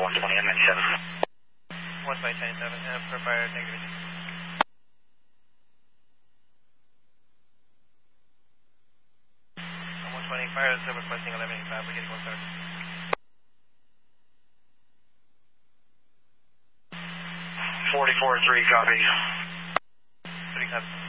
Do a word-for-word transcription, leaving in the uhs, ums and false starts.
one twenty, I'm ninety-seven. one twenty, ninety-seven, uh, for fire, negative. one twenty, fire, so requesting eleven eighty-five, we're getting one start. forty-four three, copy. three, copy.